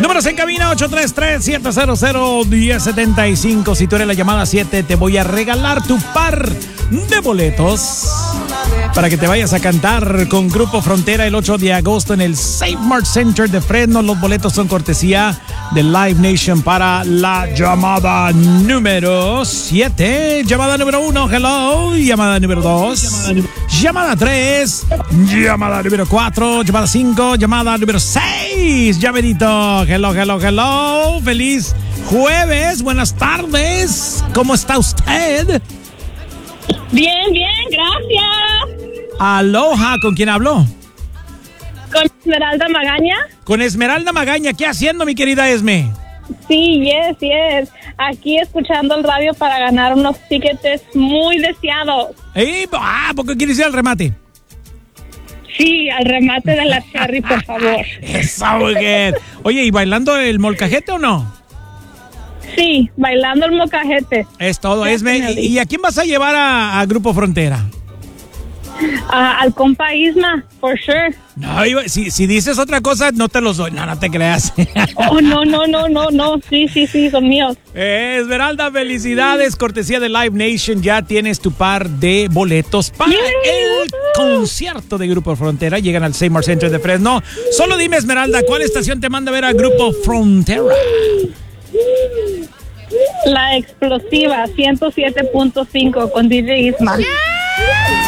Números en cabina 833-700-1075. Si tú eres la llamada 7, te voy a regalar tu par de boletos para que te vayas a cantar con Grupo Frontera el 8 de agosto en el Save Mart Center de Fresno. Los boletos son cortesía de Live Nation para la llamada número 7. Llamada número 1, hello. Llamada número 2. Llamada 3. Llamada número 4. Llamada 5. Llamada número 6. Llamadito. Hello, hello, hello. Feliz jueves. Buenas tardes. ¿Cómo está usted? Bien, bien, gracias. Aloha, ¿con quién habló? ¿Con Esmeralda Magaña? Con Esmeralda Magaña, ¿qué haciendo, mi querida Esme? Sí, yes. Aquí escuchando el radio para ganar unos tickets muy deseados. ¿Por qué quieres ir al remate? Sí, al remate de la Cherry, por favor. Esa mujer. Oye, ¿y bailando el molcajete o no? Sí, bailando el mocajete. Es todo, Esme. ¿Y a quién vas a llevar a Grupo Frontera? Al compa Isma, for sure. No, si dices otra cosa, no te los doy. No te creas. Oh, no. Sí, son míos. Esmeralda, felicidades. Cortesía de Live Nation. Ya tienes tu par de boletos para el concierto de Grupo Frontera. Llegan al Save Mart Center de Fresno. Solo dime, Esmeralda, ¿cuál estación te manda a ver a Grupo Frontera? La explosiva 107.5 con DJ Isma.